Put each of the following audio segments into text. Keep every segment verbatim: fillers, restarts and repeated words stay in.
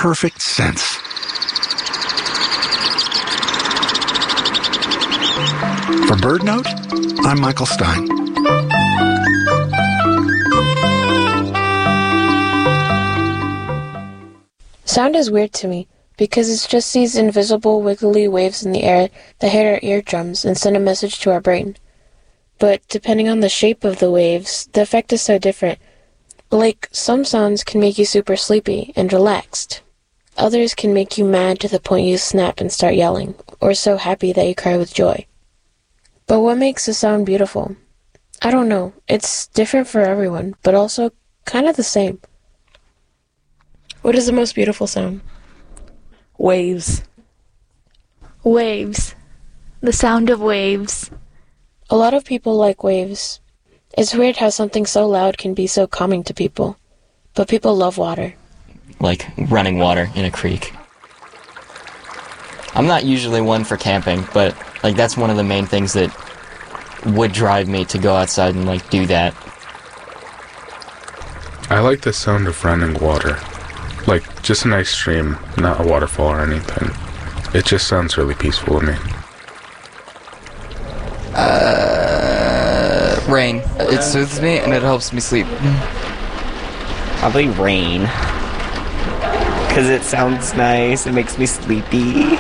perfect sense. For BirdNote, I'm Michael Stein. Sound is weird to me, because it's just these invisible, wiggly waves in the air that hit our eardrums and send a message to our brain. But depending on the shape of the waves, the effect is so different. Like, some sounds can make you super sleepy and relaxed. Others can make you mad to the point you snap and start yelling, or so happy that you cry with joy. But what makes a sound beautiful? I don't know. It's different for everyone, but also kind of the same. What is the most beautiful sound? Waves. Waves. The sound of waves. A lot of people like waves. It's weird how something so loud can be so calming to people. But people love water. Like running water in a creek. I'm not usually one for camping, but like that's one of the main things that would drive me to go outside and like do that. I like the sound of running water. Like just a nice stream, not a waterfall or anything. It just sounds really peaceful to me. Uh, rain. It soothes me and it helps me sleep. Probably rain. Because it sounds nice, it makes me sleepy.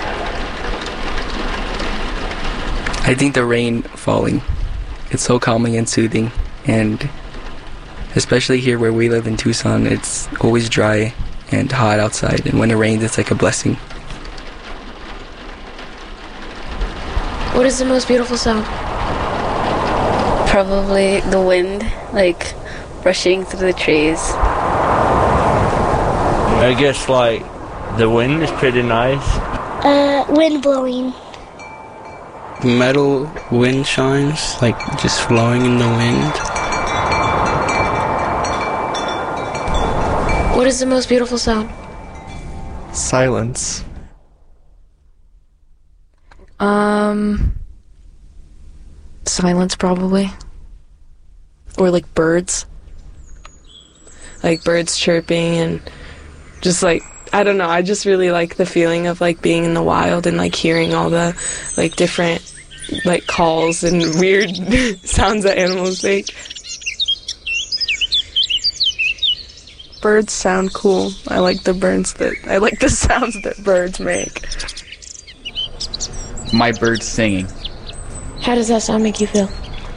I think the rain falling. It's so calming and soothing, and especially here where we live in Tucson, it's always dry and hot outside, and when it rains, it's like a blessing. What is the most beautiful sound? Probably the wind, like rushing through the trees. I guess like the wind is pretty nice. Uh, wind blowing. Metal wind chimes, like just flowing in the wind. What is the most beautiful sound? Silence. Um, silence probably. Or like birds. Like birds chirping and just like, I don't know, I just really like the feeling of like being in the wild and like hearing all the like different like calls and weird sounds that animals make. Birds sound cool. I like the birds that I like the sounds that birds make. My bird singing. How does that sound make you feel?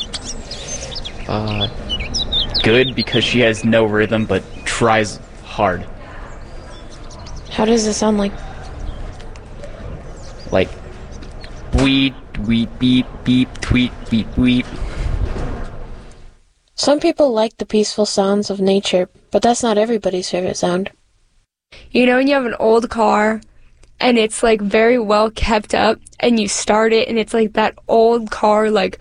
Uh, good, because she has no rhythm but tries hard. How does it sound like? Like, tweet, tweet, beep, beep, tweet, beep, beep. Some people like the peaceful sounds of nature, but that's not everybody's favorite sound. You know when you have an old car and it's like very well kept up and you start it and it's like that old car like,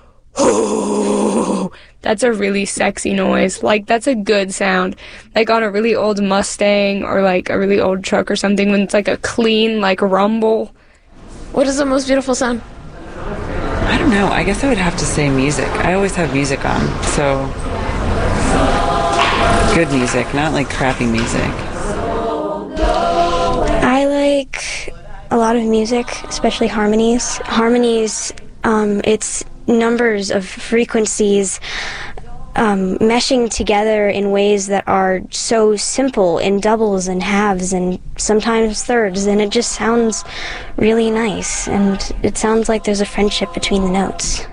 oh, that's a really sexy noise. Like that's a good sound. Like on a really old Mustang or like a really old truck or something when it's like a clean like rumble. What is the most beautiful sound? I don't know. I guess I would have to say music. I always have music on, so good music, not like crappy music. I like a lot of music, especially harmonies. Harmonies, um, it's numbers of frequencies um, meshing together in ways that are so simple in doubles and halves and sometimes thirds, and it just sounds really nice, and it sounds like there's a friendship between the notes.